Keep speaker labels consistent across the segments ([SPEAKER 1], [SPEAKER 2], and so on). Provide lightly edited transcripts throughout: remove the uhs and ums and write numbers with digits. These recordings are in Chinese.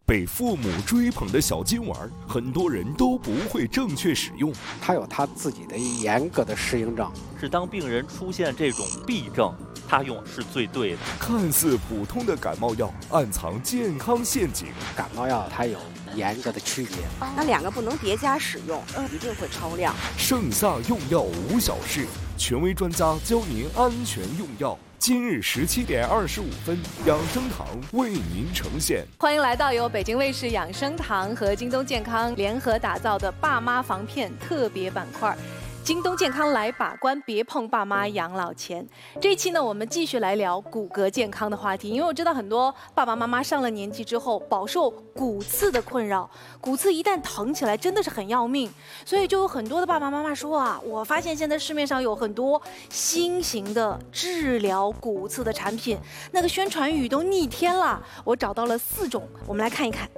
[SPEAKER 1] 被父母追捧的小金丸，很多人都不会正确使用。
[SPEAKER 2] 它有它自己的严格的适应症，
[SPEAKER 3] 是当病人出现这种痹症，他用是最对的。
[SPEAKER 1] 看似普通的感冒药，暗藏健康陷阱。
[SPEAKER 2] 感冒药它有严格的区别，
[SPEAKER 4] 那2个不能叠加使用，一定会超量。
[SPEAKER 1] 盛夏用药无小事，权威专家教您安全用药。今日17点25分，养生堂为您呈现。
[SPEAKER 5] 欢迎来到由北京卫视养生堂和京东健康联合打造的爸妈防骗特别板块。京东健康来把关，别碰爸妈养老钱。这一期呢，我们继续来聊骨骼健康的话题，因为我知道很多爸爸妈妈上了年纪之后，饱受骨刺的困扰，骨刺一旦疼起来，真的是很要命。所以就有很多的爸爸妈妈说啊，我发现现在市面上有很多新型的治疗骨刺的产品，那个宣传语都逆天了。我找到了4种，我们来看一看。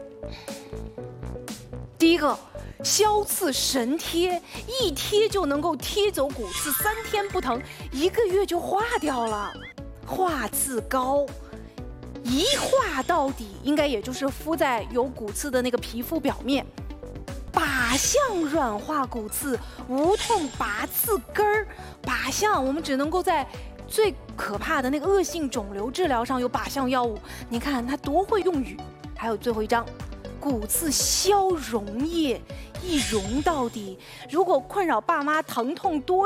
[SPEAKER 5] 第一个。消刺神贴，一贴就能够贴走骨刺，3天不疼，1个月就化掉了。化刺膏，一化到底，应该也就是敷在有骨刺的那个皮肤表面。靶向软化骨刺，无痛拔刺根儿。靶向我们只能够在最可怕的那个恶性肿瘤治疗上有靶向药物。你看它多会用语。还有最后一张。骨刺消溶液，一溶到底。如果困扰爸妈疼痛多